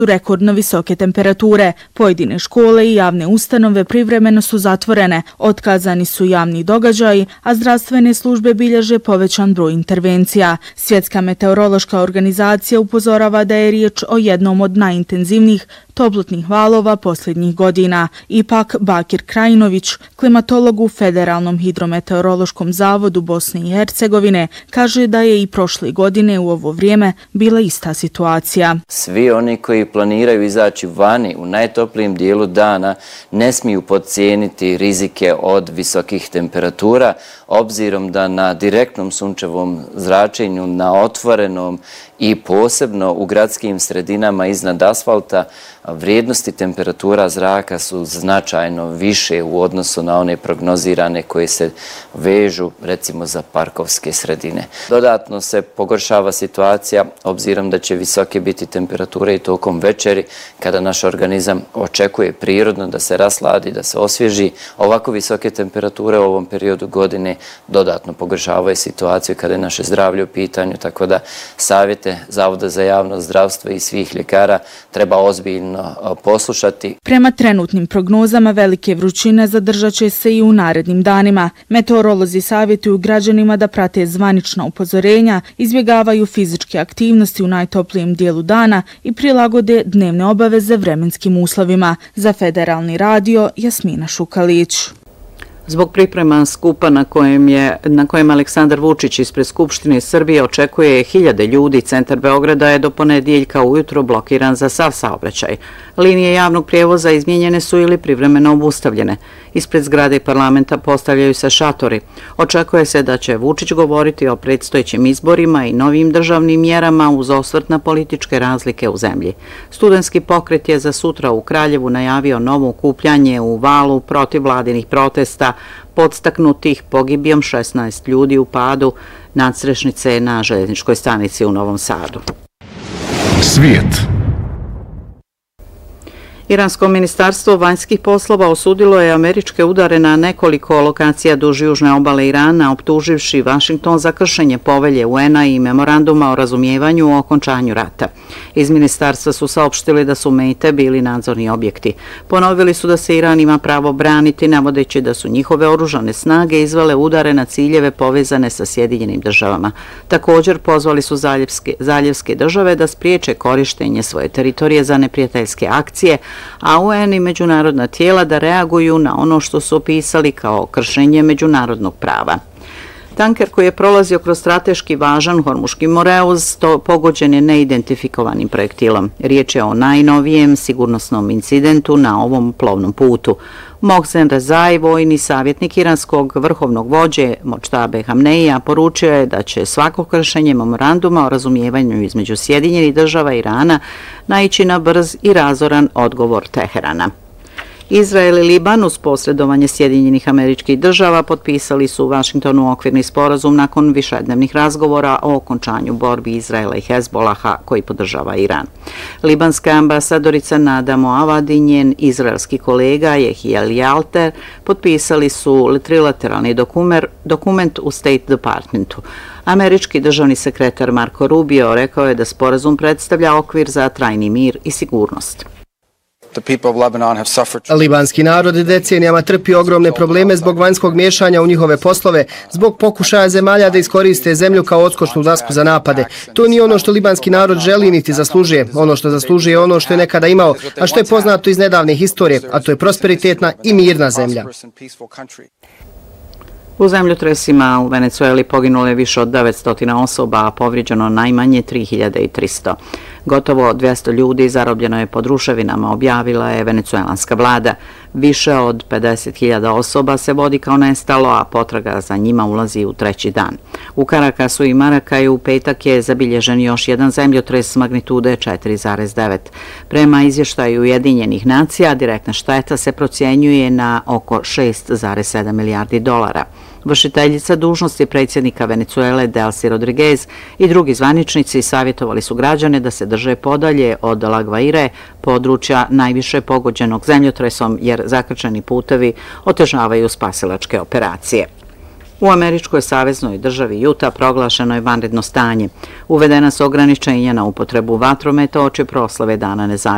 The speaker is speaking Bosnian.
rekordno visoke temperature. Pojedine škole i javne ustanove privremeno su zatvorene, otkazani su javni događaji, a zdravstvene službe bilježe povećan broj intervencija. Svjetska meteorološka organizacija upozorava da je riječ o jednom od najintenzivnijih toplotnih valova posljednjih godina. Ipak Bakir Krajinović, klimatolog u Federalnom hidrometeorološkom zavodu Bosne i Hercegovine, kaže da je i prošle godine u ovo vrijeme bila ista situacija. Svi oni koji planiraju izaći vani u najtoplijem dijelu dana ne smiju podcijeniti rizike od visokih temperatura, obzirom da na direktnom sunčevom zračenju, na otvorenom i posebno u gradskim sredinama iznad asfalta, vrijednosti temperatura zraka su značajno više u odnosu na one prognozirane koje se vežu recimo za parkovske sredine. Dodatno se pogoršava situacija obzirom da će visoke biti temperature i tokom večeri kada naš organizam očekuje prirodno da se rasladi, da se osvježi. Ovako visoke temperature u ovom periodu godine dodatno pogoršavaju situaciju kada je naše zdravlje u pitanju, tako da savjete Zavoda za javno zdravstvo i svih ljekara treba ozbiljno poslušati. Prema trenutnim prognozama velike vrućine zadržat će se i u narednim danima. Meteorolozi savjetuju građanima da prate zvanična upozorenja, izbjegavaju fizičke aktivnosti u najtoplijem dijelu dana i prilagode dnevne obaveze vremenskim uslovima. Za Federalni radio Jasmina Šukalić. Zbog priprema skupa na kojem Aleksandar Vučić ispred Skupštine Srbije očekuje hiljade ljudi, centar Beograda je do ponedjeljka ujutro blokiran za sav saobraćaj. Linije javnog prijevoza izmijenjene su ili privremeno obustavljene. Ispred zgrade parlamenta postavljaju se šatori. Očekuje se da će Vučić govoriti o predstojećim izborima i novim državnim mjerama uz osvrt na političke razlike u zemlji. Studentski pokret je za sutra u Kraljevu najavio novo okupljanje u valu protiv vladinih protesta, podstaknutih pogibijom 16 ljudi u padu nadstrešnice na željezničkoj stanici u Novom Sadu. Svijet. Iransko ministarstvo vanjskih poslova osudilo je američke udare na nekoliko lokacija duž južne obale Irana, optuživši Vašington za kršenje povelje UN-a i memoranduma o razumijevanju o okončanju rata. Iz ministarstva su saopštili da su mete bili nadzorni objekti. Ponovili su da se Iran ima pravo braniti, navodeći da su njihove oružane snage izvele udare na ciljeve povezane sa Sjedinjenim državama. Također pozvali su zaljevske države da spriječe korištenje svoje teritorije za neprijateljske akcije, a UN i međunarodna tijela da reaguju na ono što su opisali kao kršenje međunarodnog prava. Tanker koji je prolazio kroz strateški važan Hormuški Moreuz pogođen je neidentifikovanim projektilom. Riječ je o najnovijem sigurnosnom incidentu na ovom plovnom putu. Mohsen Rezai, vojni savjetnik iranskog vrhovnog vođe Močtabe Hamneija, poručio je da će svako kršenje memoranduma o razumijevanju između Sjedinjenih država i Irana naići na brz i razoran odgovor Teherana. Izrael i Liban uz posredovanje Sjedinjenih Američkih Država potpisali su u Vašingtonu okvirni sporazum nakon višednevnih razgovora o okončanju borbi Izraela i Hezbolaha koji podržava Iran. Libanska ambasadorica Nada Moavad i njen izraelski kolega Jehiel Yalter potpisali su trilateralni dokument u State Departmentu. Američki državni sekretar Marco Rubio rekao je da sporazum predstavlja okvir za trajni mir i sigurnost. Libanski narod decenijama trpi ogromne probleme zbog vanjskog miješanja u njihove poslove, zbog pokušaja zemalja da iskoriste zemlju kao odskočnu dasku za napade. To nije ono što libanski narod želi niti zaslužuje. Ono što zaslužuje je ono što je nekada imao, a što je poznato iz nedavne historije, a to je prosperitetna i mirna zemlja. U zemljotresima u Venecueli poginulo je više od 900 osoba, a povrijeđeno najmanje 3300. Gotovo 200 ljudi zarobljeno je pod ruševinama, objavila je venecuelanska vlada. Više od 50.000 osoba se vodi kao nestalo, a potraga za njima ulazi u treći dan. U Karakasu i Marakaju u petak je zabilježen još jedan zemljotres magnitude 4,9. Prema izvještaju Ujedinjenih nacija, direktna šteta se procjenjuje na oko 6,7 milijardi dolara. Vršiteljica dužnosti predsjednika Venecuele Delcy Rodriguez i drugi zvaničnici savjetovali su građane da se drže podalje od La Guaire, područja najviše pogođenog zemljotresom, jer zakrčeni putevi otežavaju spasilačke operacije. U američkoj saveznoj državi Utah proglašeno je vanredno stanje. Uvedena su ograničenja na upotrebu vatrometa oči proslave Dana nezavisnosti.